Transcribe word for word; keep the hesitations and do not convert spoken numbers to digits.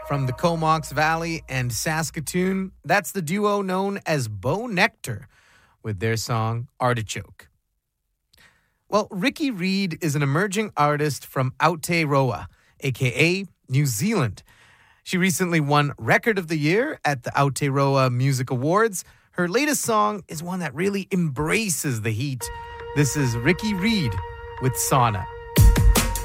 from the Comox Valley and Saskatoon. That's the duo known as Bo Nectar with their song Artichoke. Well, Ricky Reed is an emerging artist from Aotearoa, a k a. New Zealand. She recently won Record of the Year at the Aotearoa Music Awards. Her latest song is one that really embraces the heat. This is Ricky Reed with Sauna.